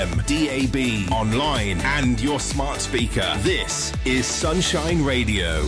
DAB, online and your smart speaker. This is Sunshine Radio.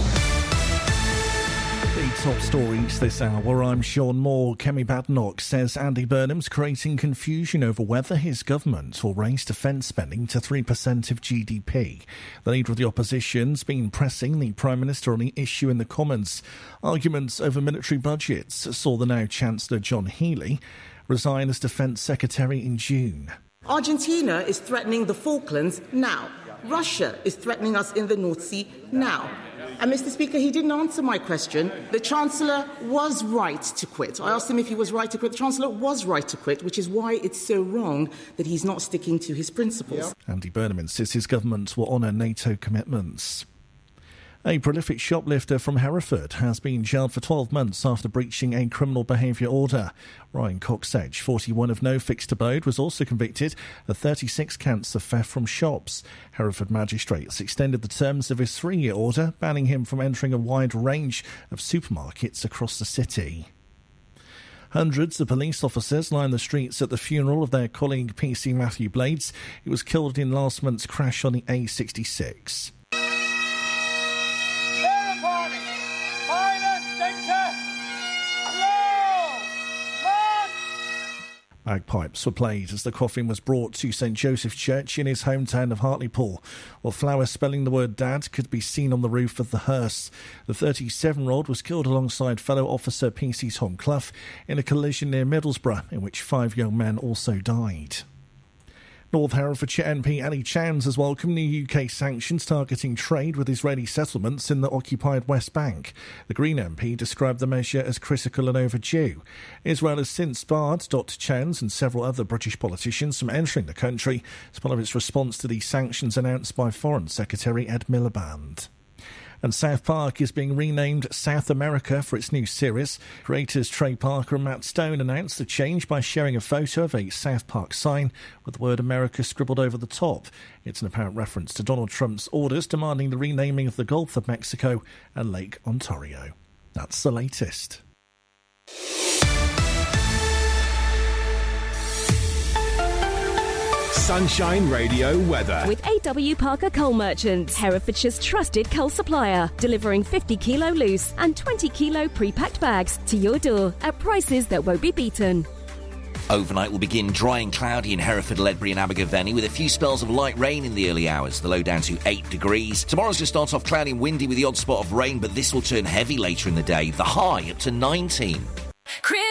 The top stories this hour, I'm Sean Moore. Kemi Badenoch says Andy Burnham's creating confusion over whether his government will raise defence spending to 3% of GDP. The leader of the opposition's been pressing the Prime Minister on the issue in the Commons. Arguments over military budgets saw the now Chancellor John Healey resign as Defence Secretary in June. Argentina is threatening the Falklands now. Russia is threatening us in the North Sea now. And, Mr. Speaker, he didn't answer my question. The Chancellor was right to quit. I asked him if he was right to quit. The Chancellor was right to quit, which is why it's so wrong that he's not sticking to his principles. Andy Burnham insists his government will honour NATO commitments. A prolific shoplifter from Hereford has been jailed for 12 months after breaching a criminal behaviour order. Ryan Coxedge, 41 of no fixed abode, was also convicted of 36 counts of theft from shops. Hereford magistrates extended the terms of his 3-year order, banning him from entering a wide range of supermarkets across the city. Hundreds of police officers lined the streets at the funeral of their colleague PC Matthew Blades, who was killed in last month's crash on the A66. Bagpipes were played as the coffin was brought to St Joseph's Church in his hometown of Hartlepool, while flowers spelling the word Dad could be seen on the roof of the hearse. The 37-year-old was killed alongside fellow officer PC Tom Clough in a collision near Middlesbrough, in which 5 young men also died. North Herefordshire MP Ali Chans has welcomed new UK sanctions targeting trade with Israeli settlements in the occupied West Bank. The Green MP described the measure as critical and overdue. Israel has since barred Dr Chans and several other British politicians from entering the country as part of its response to the sanctions announced by Foreign Secretary Ed Miliband. And South Park is being renamed South America for its new series. Creators Trey Parker and Matt Stone announced the change by sharing a photo of a South Park sign with the word America scribbled over the top. It's an apparent reference to Donald Trump's orders demanding the renaming of the Gulf of Mexico and Lake Ontario. That's the latest. Sunshine Radio weather. With A.W. Parker Coal Merchants, Herefordshire's trusted coal supplier, delivering 50 kilo loose and 20 kilo pre-packed bags to your door at prices that won't be beaten. Overnight will begin dry and cloudy in Hereford, Ledbury and Abergavenny with a few spells of light rain in the early hours, the low down to 8 degrees. Tomorrow's going to start off cloudy and windy with the odd spot of rain, but this will turn heavy later in the day, the high up to 19.